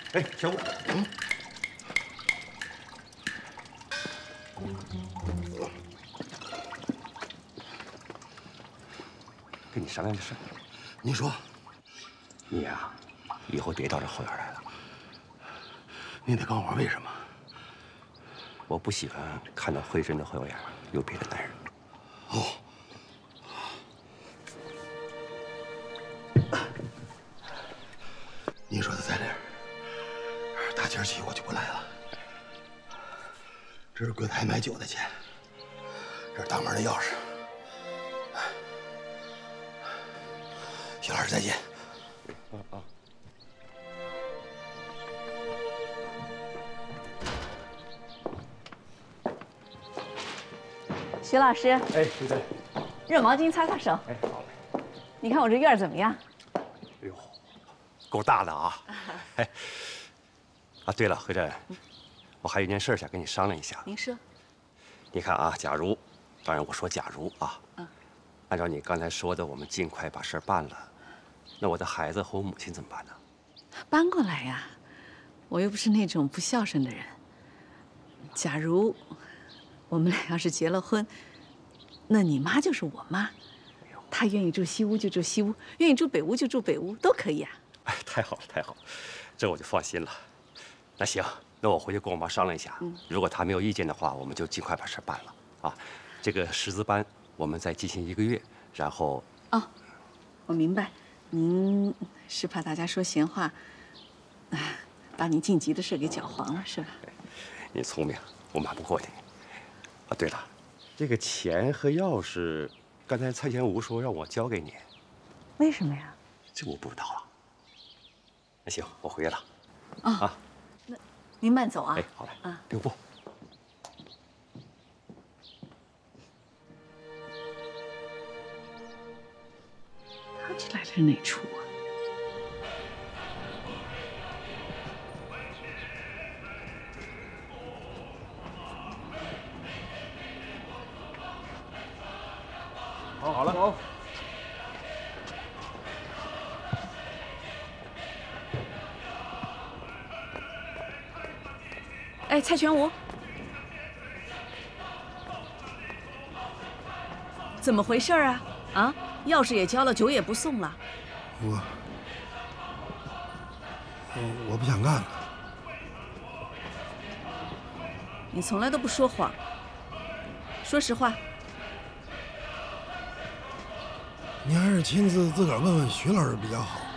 哎，小五，跟你商量个事儿。 你说， 你呀，以后别到这后院来了。 你得告诉我为什么？ 我不喜欢看到慧珍的后院有别的男人。 哦。 你说的在理儿，打今儿起我就不来了。这是柜台买酒的钱，这是大门的钥匙。徐老师再见。 啊。 徐老师， 哎，慧珍， 热毛巾擦擦手。 哎，好嘞。 你看我这院怎么样？ 哎呦，够大的啊！哎，啊，对了，慧珍，我还有一件事想跟你商量一下。 您说。 你看啊，假如，当然我说假如啊，按照你刚才说的，我们尽快把事儿办了，那我的孩子和我母亲怎么办呢？ 搬过来呀，我又不是那种不孝顺的人。假如我们俩要是结了婚，那你妈就是我妈，她愿意住西屋就住西屋，愿意住北屋就住北屋，都可以啊。 哎，太好了，太好了，这我就放心了。那行，那我回去跟我妈商量一下，如果她没有意见的话，我们就尽快把事办了啊。这个识字班我们再进行1个月，然后哦，我明白，您是怕大家说闲话，把你晋级的事给搅黄了，是吧？ 你聪明，我瞒不过你。啊，对了，这个钱和钥匙，刚才蔡前吴说让我交给你， 为什么呀？ 这我不知道啊。那行，我回去了。 啊，那您慢走啊。 哎，好嘞。啊，留步。 他这来的是哪出啊？ 好了，走。 哎，蔡全武，怎么回事啊？啊，钥匙也交了，酒也不送了。 我不想干了。 你从来都不说谎，说实话。 你还是亲自自个儿问问徐老师比较好。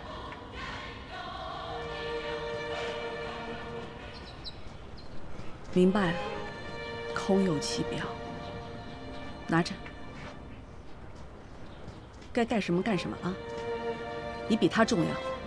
明白了，空有其表。拿着，该干什么干什么啊！你比他重要。